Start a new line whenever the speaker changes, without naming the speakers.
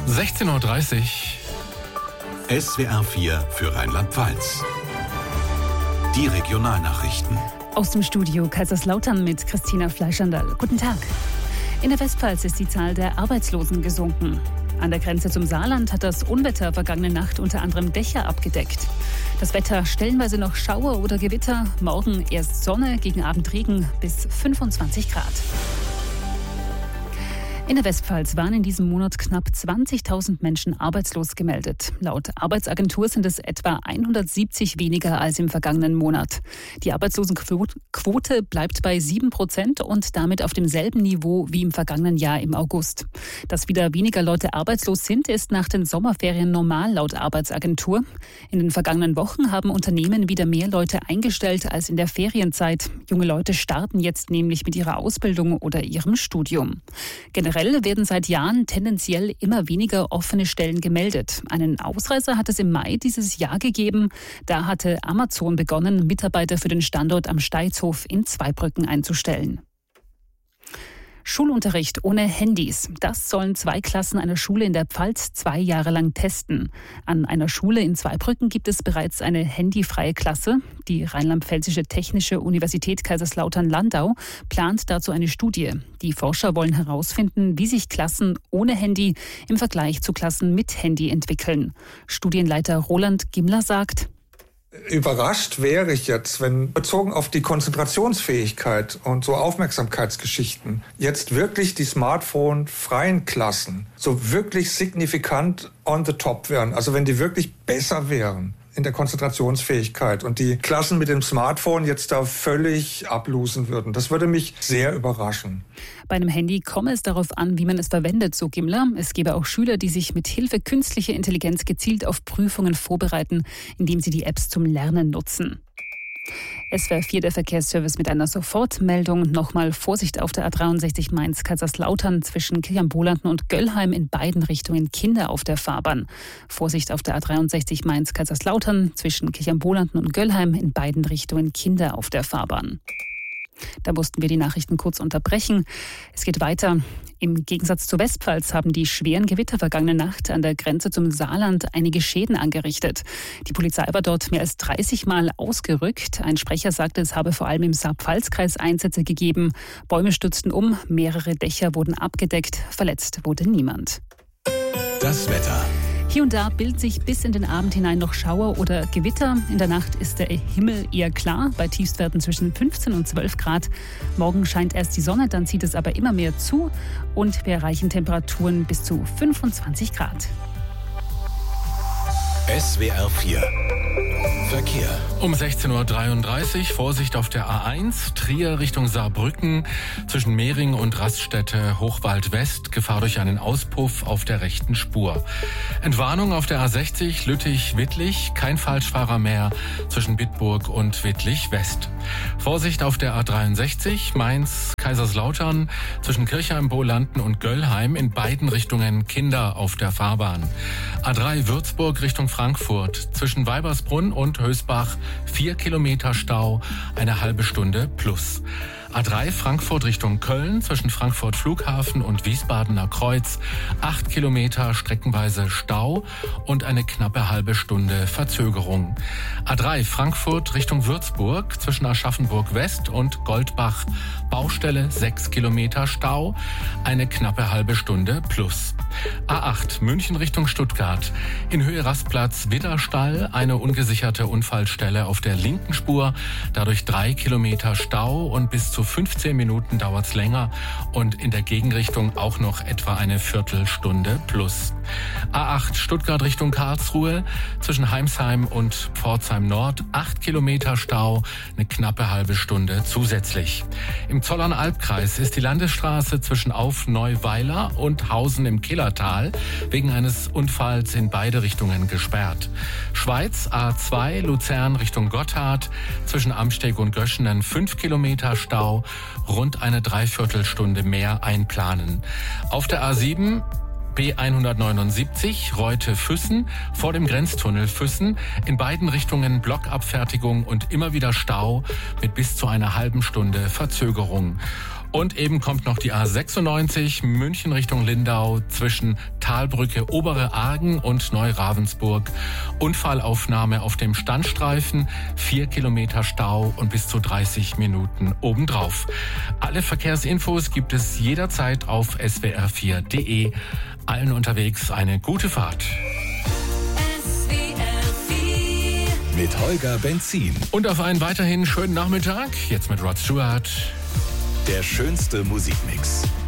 16:30 Uhr.
SWR 4 für Rheinland-Pfalz. Die Regionalnachrichten.
Aus dem Studio Kaiserslautern mit Christina Fleischandl. Guten Tag. In der Westpfalz ist die Zahl der Arbeitslosen gesunken. An der Grenze zum Saarland hat das Unwetter vergangene Nacht unter anderem Dächer abgedeckt. Das Wetter stellenweise noch Schauer oder Gewitter. Morgen erst Sonne, gegen Abend Regen bis 25 Grad. In der Westpfalz waren in diesem Monat knapp 20.000 Menschen arbeitslos gemeldet. Laut Arbeitsagentur sind es etwa 170 weniger als im vergangenen Monat. Die Arbeitslosenquote bleibt bei 7% und damit auf demselben Niveau wie im vergangenen Jahr im August. Dass wieder weniger Leute arbeitslos sind, ist nach den Sommerferien normal laut Arbeitsagentur. In den vergangenen Wochen haben Unternehmen wieder mehr Leute eingestellt als in der Ferienzeit. Junge Leute starten jetzt nämlich mit ihrer Ausbildung oder ihrem Studium. Generell werden seit Jahren tendenziell immer weniger offene Stellen gemeldet. Einen Ausreißer hat es im Mai dieses Jahr gegeben. Da hatte Amazon begonnen, Mitarbeiter für den Standort am Steizhof in Zweibrücken einzustellen. Schulunterricht ohne Handys. Das sollen 2 Klassen einer Schule in der Pfalz 2 Jahre lang testen. An einer Schule in Zweibrücken gibt es bereits eine handyfreie Klasse. Die Rheinland-Pfälzische Technische Universität Kaiserslautern-Landau plant dazu eine Studie. Die Forscher wollen herausfinden, wie sich Klassen ohne Handy im Vergleich zu Klassen mit Handy entwickeln. Studienleiter Roland Gimler sagt:
Überrascht wäre ich jetzt, wenn bezogen auf die Konzentrationsfähigkeit und so Aufmerksamkeitsgeschichten jetzt wirklich die smartphone-freien Klassen so wirklich signifikant on the top wären. Also wenn die wirklich besser wären in der Konzentrationsfähigkeit und die Klassen mit dem Smartphone jetzt da völlig ablosen würden. Das würde mich sehr überraschen.
Bei einem Handy komme es darauf an, wie man es verwendet, so Gimler. Es gebe auch Schüler, die sich mit Hilfe künstlicher Intelligenz gezielt auf Prüfungen vorbereiten, indem sie die Apps zum Lernen nutzen. SWR 4, der Verkehrsservice mit einer Sofortmeldung. Nochmal Vorsicht auf der A63 Mainz-Kaiserslautern zwischen Kirchheim-Bolanden und Göllheim, in beiden Richtungen Kinder auf der Fahrbahn. Vorsicht auf der A63 Mainz-Kaiserslautern zwischen Kirchheim-Bolanden und Göllheim, in beiden Richtungen Kinder auf der Fahrbahn. Da mussten wir die Nachrichten kurz unterbrechen. Es geht weiter. Im Gegensatz zur Westpfalz haben die schweren Gewitter vergangene Nacht an der Grenze zum Saarland einige Schäden angerichtet. Die Polizei war dort mehr als 30 Mal ausgerückt. Ein Sprecher sagte, es habe vor allem im Saar-Pfalz-Kreis Einsätze gegeben. Bäume stürzten um, mehrere Dächer wurden abgedeckt. Verletzt wurde niemand.
Das Wetter.
Hier und da bilden sich bis in den Abend hinein noch Schauer oder Gewitter. In der Nacht ist der Himmel eher klar, bei Tiefstwerten zwischen 15 und 12 Grad. Morgen scheint erst die Sonne, dann zieht es aber immer mehr zu und wir erreichen Temperaturen bis zu 25 Grad.
SWR 4 Verkehr.
Um 16:33 Uhr Vorsicht auf der A1, Trier Richtung Saarbrücken, zwischen Mehring und Raststätte Hochwald West, Gefahr durch einen Auspuff auf der rechten Spur. Entwarnung auf der A60 Lüttich-Wittlich, kein Falschfahrer mehr zwischen Bitburg und Wittlich West. Vorsicht auf der A63 Mainz-Kaiserslautern, zwischen Kirchheim-Bolanden und Göllheim, in beiden Richtungen Kinder auf der Fahrbahn. A3 Würzburg Richtung Frankfurt, zwischen Weibersbrunn und Hösbach 4 Kilometer Stau, eine halbe Stunde plus. A3 Frankfurt Richtung Köln, zwischen Frankfurt Flughafen und Wiesbadener Kreuz 8 Kilometer streckenweise Stau und eine knappe halbe Stunde Verzögerung. A3 Frankfurt Richtung Würzburg, zwischen Aschaffenburg West und Goldbach Baustelle 6 Kilometer Stau, eine knappe halbe Stunde plus. A8 München Richtung Stuttgart, in Höhe Rastplatz Widderstall eine ungesicherte Unfallstelle auf der linken Spur, dadurch 3 Kilometer Stau und bis zu 15 Minuten dauert's länger und in der Gegenrichtung auch noch etwa eine Viertelstunde plus. A8 Stuttgart Richtung Karlsruhe, zwischen Heimsheim und Pforzheim Nord 8 Kilometer Stau, eine knappe halbe Stunde zusätzlich. Im Zollern-Albkreis ist die Landesstraße zwischen Auf-Neuweiler und Hausen im Killertal wegen eines Unfalls in beide Richtungen gesperrt. Schweiz A2 Luzern Richtung Gotthard, zwischen Amsteg und Göschenen 5 Kilometer Stau, rund eine Dreiviertelstunde mehr einplanen. Auf der A7 B179 Reute-Füssen vor dem Grenztunnel Füssen, in beiden Richtungen Blockabfertigung und immer wieder Stau mit bis zu einer halben Stunde Verzögerung. Und eben kommt noch die A96 München Richtung Lindau zwischen Talbrücke Obere Argen und Neu-Ravensburg. Unfallaufnahme auf dem Standstreifen, 4 Kilometer Stau und bis zu 30 Minuten obendrauf. Alle Verkehrsinfos gibt es jederzeit auf swr4.de. Allen unterwegs eine gute Fahrt.
Mit Holger Benzin.
Und auf einen weiterhin schönen Nachmittag. Jetzt mit Rod Stewart.
Der schönste Musikmix.